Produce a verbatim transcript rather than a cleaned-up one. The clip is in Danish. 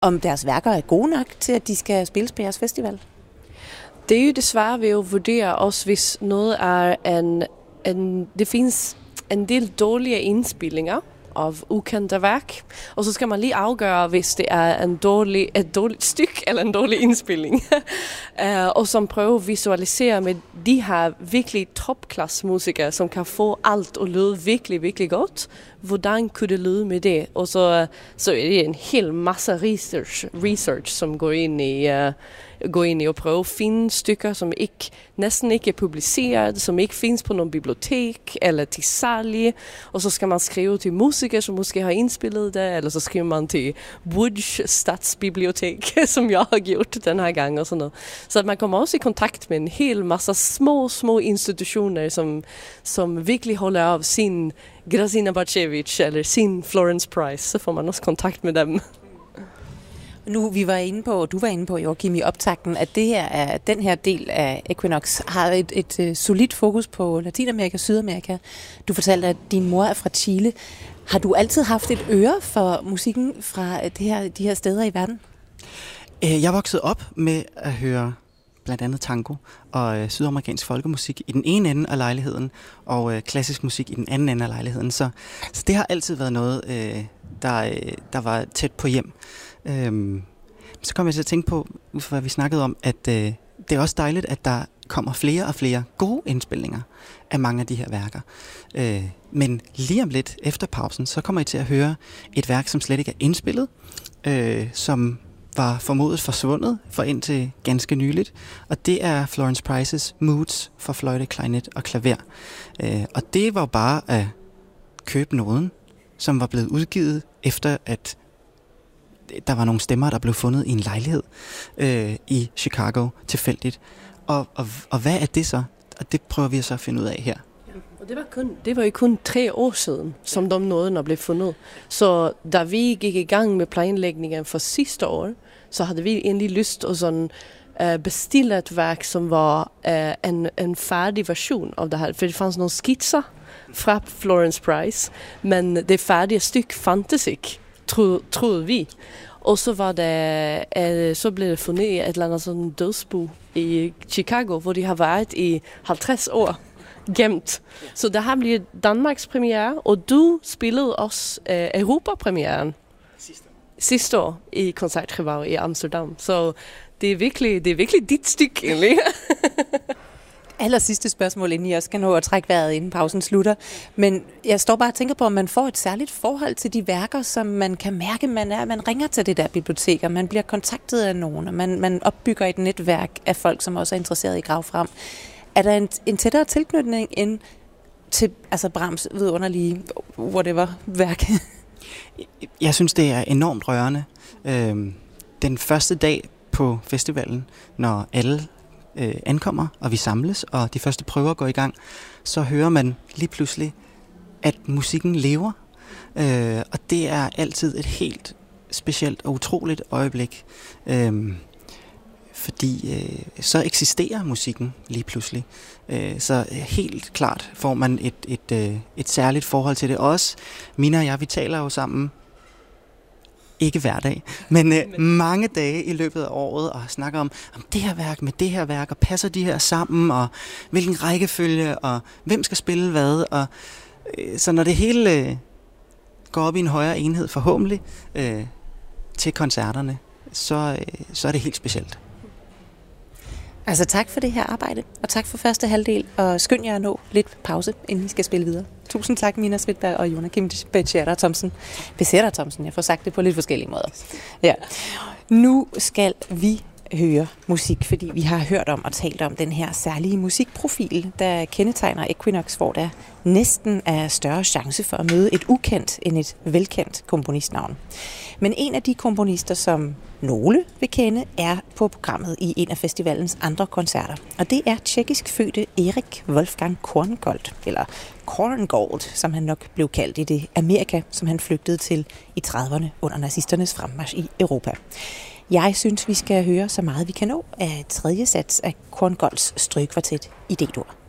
om deres værker er gode nok til, at de skal spilles på jeres festival? Det er jo det svære ved at vurdere også, hvis noget er en, en... Det findes en del dårlige indspillinger af ukendte værk, og så skal man lige afgøre, hvis det er en dårlig, et dårligt stykke eller en dårlig indspilling. uh, og som prøver at visualisere med de her virkelig topklassmusikere, som kan få alt at lyde virkelig, virkelig godt. Hvordan kunne det lyde med det? Og så, så er det en hel masse research, research som går ind i... Uh, gå ind i og prøve at finde stykker, som ikke, næsten ikke er publiceret, som ikke findes på nogen bibliotek eller til salg. Og så skal man skrive til musikere, som måske har indspillet det, eller så skriver man til Łódź Stadsbibliotek, som jeg har gjort den her gang og sådan noget. Så man kommer også i kontakt med en hel masse små, små institutioner, som, som virkelig holder af sin Grazina Bacevic eller sin Florence Price. Så får man også kontakt med dem. Nu vi var inde på, du var inde på, Joachim, i optakten, at det her er, den her del af Equinox har et, et, et solidt fokus på Latinamerika og Sydamerika. Du fortalte, at din mor er fra Chile. Har du altid haft et øre for musikken fra det her, de her steder i verden? Jeg voksede op med at høre blandt andet tango og øh, sydamerikansk folkemusik i den ene ende af lejligheden, og øh, klassisk musik i den anden ende af lejligheden. Så, så det har altid været noget, øh, der, øh, der var tæt på hjem. Øhm, så kom jeg til at tænke på, ud fra hvad vi snakkede om, at øh, det er også dejligt, at der kommer flere og flere gode indspilninger af mange af de her værker. Øh, men lige om lidt efter pausen, så kommer I til at høre et værk, som slet ikke er indspillet, øh, som var formodet forsvundet for indtil ganske nyligt, og det er Florence Price's Moods for fløjte, klarinet og klaver. Øh, og det var bare at købe noden, som var blevet udgivet efter at der var nogle stemmer, der blev fundet i en lejlighed øh, i Chicago tilfældigt. Og, og, og hvad er det så? Og det prøver vi så at finde ud af her. Og det var, kun, det var jo kun tre år siden, som de nåede blev fundet. Så da vi gik i gang med planlægningen for sidste år, så havde vi egentlig lyst at sådan, uh, bestille et værk, som var uh, en, en færdig version af det her. For det fanns nogle skitser fra Florence Price, men det færdige stykke fandtes ikke, troede, troede vi. Og så var det, uh, så blev det fundet i et eller andet sådan dødsbo i Chicago, hvor de har været i halvtreds år gemt. Så det her bliver Danmarks premiere, og du spillede også uh, Europapremieren sidste år. sidste år i Koncertgebouw i Amsterdam. Så det er virkelig, det er virkelig dit stykke egentlig. Aller sidste spørgsmål, inden jeg skal nå at trække vejret, inden pausen slutter. Men jeg står bare og tænker på, om man får et særligt forhold til de værker, som man kan mærke, man er. Man ringer til det der bibliotek, og man bliver kontaktet af nogen, og man, man opbygger et netværk af folk, som også er interesseret i grav frem. Er der en, en tættere tilknytning end til altså Brahms vidunderlige whatever værk? Jeg synes, det er enormt rørende. Øhm, den første dag på festivalen, når alle øh, ankommer, og vi samles, og de første prøver går i gang, så hører man lige pludselig, at musikken lever. Øh, og det er altid et helt specielt og utroligt øjeblik. Øhm, fordi øh, så eksisterer musikken lige pludselig. Øh, så helt klart får man et, et, et, et særligt forhold til det. Også Mina og jeg, vi taler jo sammen, ikke hver dag, men øh, mange dage i løbet af året, og snakker om, om det her værk med det her værk, og passer de her sammen, og hvilken rækkefølge, og hvem skal spille hvad. Og, øh, så når det hele øh, går op i en højere enhed forhåbentlig øh, til koncerterne, så, øh, så er det helt specielt. Altså tak for det her arbejde, og tak for første halvdel, og skynd jer at nå lidt pause, inden I skal spille videre. Tusind tak, Mina Svedberg og Joachim Becerra Thomsen. Becerra Thomsen, jeg får sagt det på lidt forskellige måder. Ja. Nu skal vi høre musik, fordi vi har hørt om og talt om den her særlige musikprofil, der kendetegner Equinox, hvor der næsten er større chance for at møde et ukendt end et velkendt komponistnavn. Men en af de komponister, som nogle vil kende, er på programmet i en af festivalens andre koncerter. Og det er tjekkisk fødte Erik Wolfgang Korngold, eller Korngold, som han nok blev kaldt i det Amerika, som han flygtede til i trediverne under nazisternes fremmarch i Europa. Jeg synes, vi skal høre så meget vi kan nå af tredje sats af Korngolds strygekvartet i D-dur.